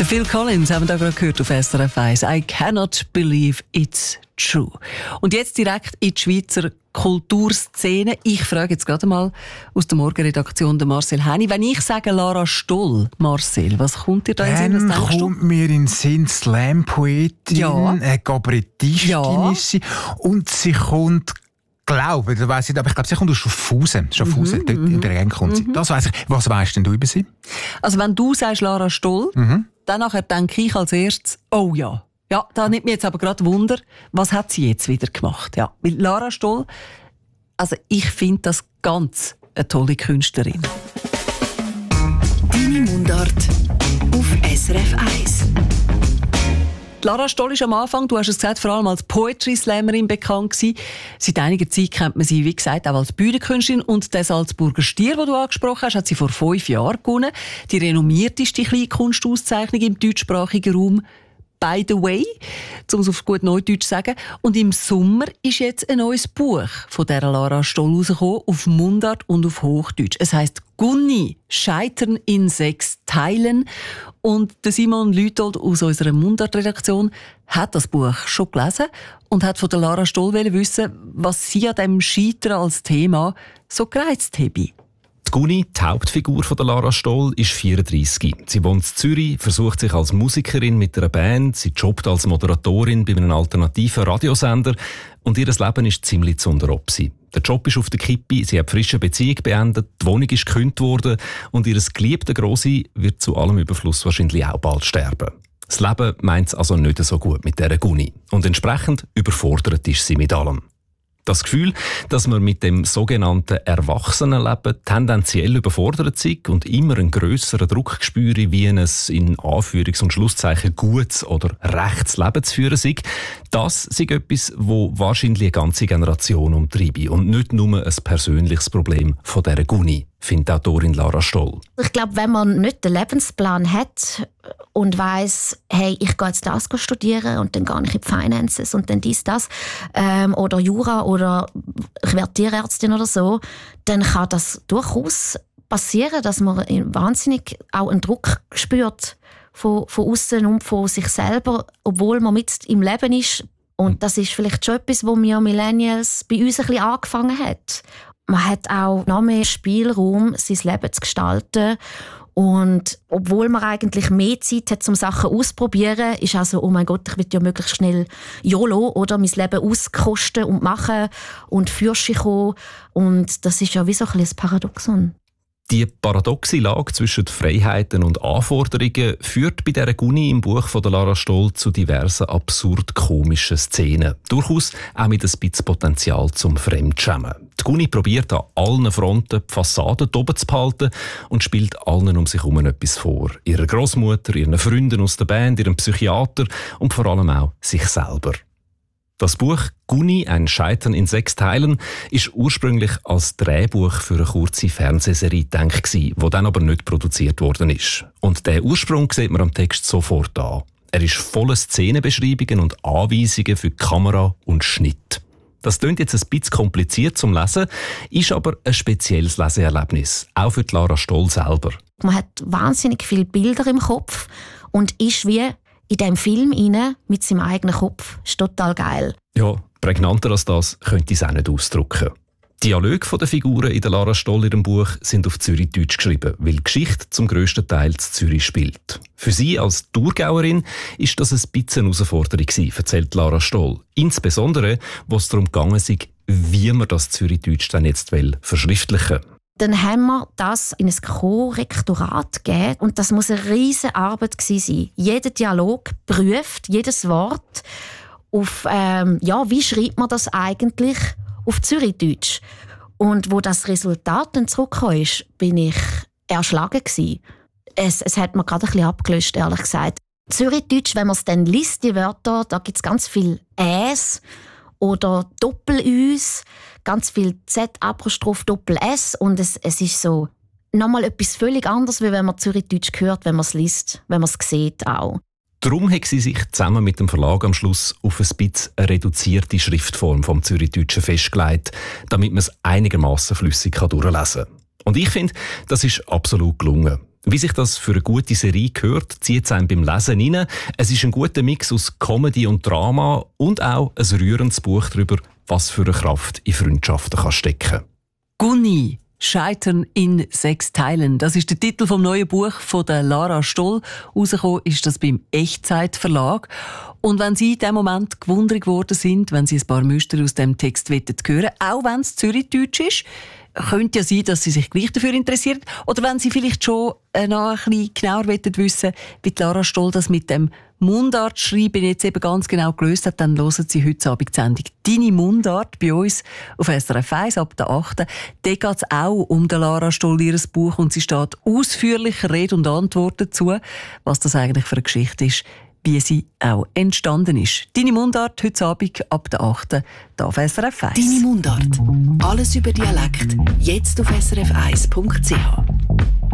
Der Phil Collins haben wir da gerade gehört auf SRF 1. I cannot believe it's true. Und jetzt direkt in die Schweizer Kulturszene. Ich frage jetzt gerade mal aus der Morgenredaktion den Marcel Häni. Wenn ich sage Lara Stoll, Marcel, was kommt dir da in den Sinn? Was denkst du? Kommt mir in den Sinn Slam-Poetin, ja. Kabarettistin ja. ist sie. Und sie kommt, glaube ich, aber ich glaube, sie kommt aus Schaffhausen. Schaffhausen, dort in der Gegend kommt sie. Das weiss ich. Was weisst denn du über sie? Also wenn du sagst Lara Stoll, dann nachher denke ich als erstes, oh ja. Ja, da nimmt mich jetzt aber gerade Wunder, was hat sie jetzt wieder gemacht? Ja, weil Lara Stoll, also ich finde das ganz eine tolle Künstlerin. Deine Mundart auf SRF 1. Lara Stoll ist am Anfang, du hast es gesagt, vor allem als Poetry Slammerin bekannt gewesen. Seit einiger Zeit kennt man sie, wie gesagt, auch als Bühnenkünstlerin. Und den Salzburger Stier, den du angesprochen hast, hat sie vor 5 Jahren gewonnen. Die renommierteste Kleinkunstauszeichnung im deutschsprachigen Raum. By the way, um es auf gut Neudeutsch zu sagen. Und im Sommer ist jetzt ein neues Buch von dieser Lara Stoll rausgekommen, auf Mundart und auf Hochdeutsch. Es heisst Gunni, Scheitern in 6 Teilen. Und der Simon Lütold aus unserer Mundart-Redaktion hat das Buch schon gelesen und hat von der Lara Stoll wissen, was sie an diesem Scheitern als Thema so gereizt habe. Die Gunni, die Hauptfigur von der Lara Stoll, ist 34. Sie wohnt in Zürich, versucht sich als Musikerin mit einer Band, sie jobbt als Moderatorin bei einem alternativen Radiosender und ihr Leben ist ziemlich zu unteropsi. Der Job ist auf der Kippe, sie hat frische Beziehung beendet, die Wohnung ist gekündigt worden und ihr geliebter Grossi wird zu allem Überfluss wahrscheinlich auch bald sterben. Das Leben meint es also nicht so gut mit dieser Gunni und entsprechend überfordert ist sie mit allem. Das Gefühl, dass man mit dem sogenannten Erwachsenenleben tendenziell überfordert ist und immer einen grösseren Druck spüre, wie ein in Anführungs- und Schlusszeichen gutes oder rechtes Leben zu führen sei, das ist etwas, das wahrscheinlich eine ganze Generation umtreibe und nicht nur ein persönliches Problem von dieser Gunni, findet die Autorin Lara Stoll. Ich glaube, wenn man nicht den Lebensplan hat und weiss, hey, ich gehe jetzt das studieren und dann gehe ich in die Finances und dann das, oder Jura oder ich werde Tierärztin oder so, dann kann das durchaus passieren, dass man wahnsinnig auch einen Druck spürt von außen und von sich selber, obwohl man mit im Leben ist. Und das ist vielleicht schon etwas, wo wir Millennials bei uns ein bisschen angefangen hat. Man hat auch noch mehr Spielraum, sein Leben zu gestalten. Und obwohl man eigentlich mehr Zeit hat, um Sachen auszuprobieren, ist also, oh mein Gott, ich will ja möglichst schnell YOLO oder mein Leben auskosten und machen und für sich kommen. Und das ist ja wie so ein bisschen ein Paradoxon. Die paradoxe Lage zwischen Freiheiten und Anforderungen führt bei dieser Gunni im Buch von der Lara Stoll zu diversen absurd-komischen Szenen. Durchaus auch mit ein bisschen Potenzial zum Fremdschämen. Die Gunni probiert an allen Fronten die Fassade oben zu behalten und spielt allen um sich herum etwas vor. Ihrer Großmutter, ihren Freunden aus der Band, ihrem Psychiater und vor allem auch sich selber. Das Buch «Gunni, ein Scheitern in 6 Teilen» ist ursprünglich als Drehbuch für eine kurze Fernsehserie gedacht, die dann aber nicht produziert worden ist. Und den Ursprung sieht man am Text sofort an. Er ist voller Szenenbeschreibungen und Anweisungen für Kamera und Schnitt. Das klingt jetzt ein bisschen kompliziert zum Lesen, ist aber ein spezielles Leseerlebnis, auch für die Lara Stoll selber. Man hat wahnsinnig viele Bilder im Kopf und ist wie in diesem Film rein, mit seinem eigenen Kopf. Das ist total geil. Ja, prägnanter als das könnte ich es auch nicht ausdrücken. Die Dialoge der Figuren in der Lara Stoll ihrem Buch sind auf Zürichdeutsch geschrieben, weil die Geschichte zum grössten Teil in Zürich spielt. Für sie als Thurgauerin ist das ein bisschen eine Herausforderung gewesen, erzählt Lara Stoll. Insbesondere, wo es darum gegangen ist, wie man das Zürichdeutsch dann jetzt verschriftlichen will. Dann haben wir das in ein Korrektorat gegeben und das muss eine riesige Arbeit gewesen sein. Jeder Dialog prüft, jedes Wort auf, wie schreibt man das eigentlich auf Zürichdeutsch. Und wo das Resultat dann zurückgekommen ist, bin ich erschlagen gewesen. Es hat mir gerade ein bisschen abgelöscht, ehrlich gesagt. Zürichdeutsch, wenn man es dann liest, die Wörter, da gibt es ganz viel «äs» oder «Doppel-üs», ganz viel Z-Apostroph Doppel-S und es ist so nochmal etwas völlig anderes, wie wenn man Zürichdeutsch hört, wenn man es liest, wenn man es sieht auch. Darum hat sie sich zusammen mit dem Verlag am Schluss auf ein bisschen eine reduzierte Schriftform vom Zürichdeutschen festgelegt, damit man es einigermaßen flüssig durchlesen kann. Und ich finde, das ist absolut gelungen. Wie sich das für eine gute Serie gehört, zieht es einem beim Lesen rein. Es ist ein guter Mix aus Comedy und Drama und auch ein rührendes Buch darüber, was für eine Kraft in Freundschaften kann stecken. Gunni, Scheitern in 6 Teilen. Das ist der Titel vom neuen Buch von der Lara Stoll. Rausgekommen ist das beim Echtzeit Verlag. Und wenn Sie in diesem Moment gewundert geworden sind, wenn Sie ein paar Muster aus dem Text hören wollen, auch wenn es Zürichdeutsch ist, könnte ja sein, dass Sie sich gleich dafür interessieren. Oder wenn Sie vielleicht schon noch ein bisschen genauer wissen, wie Lara Stoll das mit dem Mundartschreiben jetzt eben ganz genau gelöst hat, dann hören Sie heute Abend die Sendung «Deine Mundart» bei uns auf SRF 1 ab der 8. Da geht es auch um Lara Stoll, ihr Buch, und sie steht ausführlich Rede und Antwort dazu, was das eigentlich für eine Geschichte ist, wie sie auch entstanden ist. «Deine Mundart» heute Abend ab der 8. hier auf SRF 1. «Deine Mundart». Alles über Dialekt, jetzt auf srf1.ch.